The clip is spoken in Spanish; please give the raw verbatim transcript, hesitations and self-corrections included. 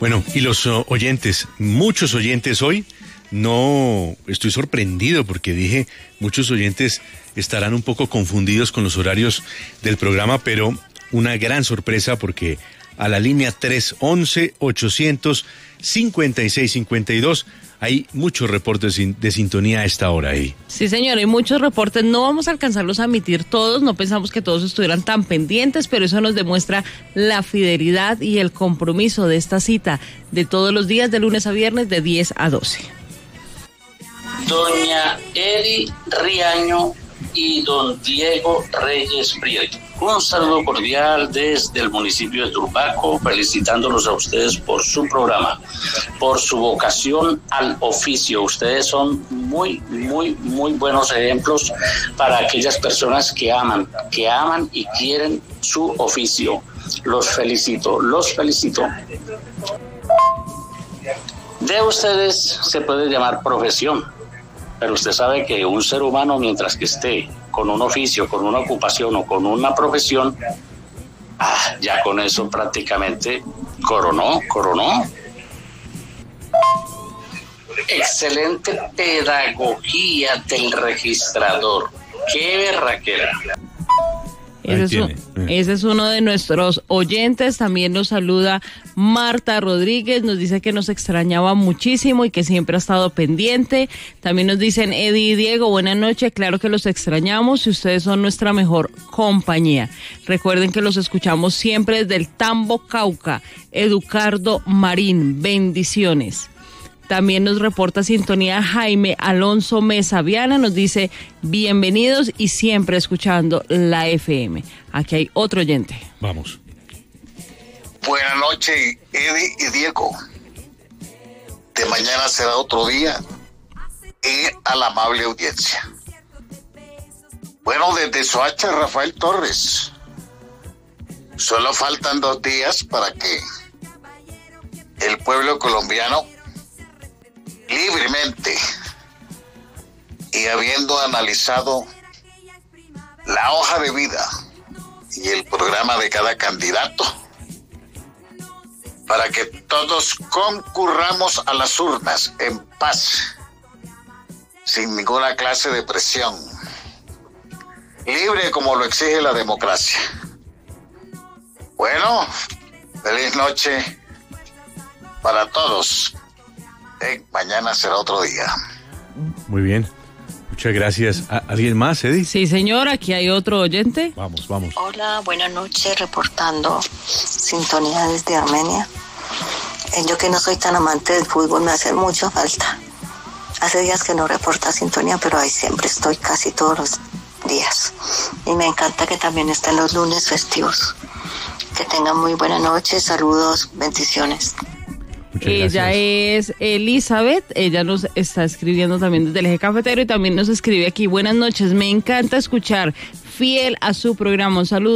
Bueno, y los uh, oyentes, muchos oyentes hoy, no estoy sorprendido porque dije, muchos oyentes estarán un poco confundidos con los horarios del programa, pero una gran sorpresa porque a la línea tres once, ochocientos cincuenta y seis cincuenta y dos hay muchos reportes de sintonía a esta hora ahí. Sí, señor, hay muchos reportes. No vamos a alcanzarlos a emitir todos, no pensamos que todos estuvieran tan pendientes, pero eso nos demuestra la fidelidad y el compromiso de esta cita de todos los días, de lunes a viernes, de diez a doce. Doña Eri Riaño y don Diego Reyes Prieto. Un saludo cordial desde el municipio de Turbaco, felicitándolos a ustedes por su programa, por su vocación al oficio. Ustedes son muy, muy, muy buenos ejemplos para aquellas personas que aman, que aman y quieren su oficio. Los felicito, los felicito. De ustedes se puede llamar profesión, pero usted sabe que un ser humano, mientras que esté con un oficio, con una ocupación o con una profesión, ah, ya con eso prácticamente coronó, coronó. Excelente pedagogía del registrador. ¡Qué berraquera! Ese es, un, ese es uno de nuestros oyentes. También nos saluda Marta Rodríguez, nos dice que nos extrañaba muchísimo y que siempre ha estado pendiente. También nos dicen Eddie y Diego, buenas noches, claro que los extrañamos y ustedes son nuestra mejor compañía. Recuerden que los escuchamos siempre desde el Tambo, Cauca. Educardo Marín, bendiciones. También nos reporta sintonía Jaime Alonso Mesa Viana, nos dice bienvenidos y siempre escuchando la F M. Aquí hay otro oyente. Vamos. Buenas noches, Eddie y Diego. De mañana será otro día y a la amable audiencia. Bueno, desde Soacha, Rafael Torres. Solo faltan dos días para que el pueblo colombiano libremente y habiendo analizado la hoja de vida y el programa de cada candidato, para que todos concurramos a las urnas en paz, sin ninguna clase de presión, libre como lo exige la democracia. Bueno, feliz noche para todos. Eh, mañana será otro día. Muy bien. Muchas gracias. ¿Alguien más, Eddie? Sí, señor, aquí hay otro oyente. Vamos, vamos. Hola, buenas noches, reportando sintonía desde Armenia. Eh, yo que no soy tan amante del fútbol, me hace mucha falta. Hace días que no reporta sintonía, pero ahí siempre estoy, casi todos los días. Y me encanta que también estén los lunes festivos. Que tengan muy buena noche, saludos, bendiciones. Ella es Elizabeth, ella nos está escribiendo también desde el eje cafetero y también nos escribe aquí, buenas noches, me encanta escuchar, fiel a su programa, un saludo.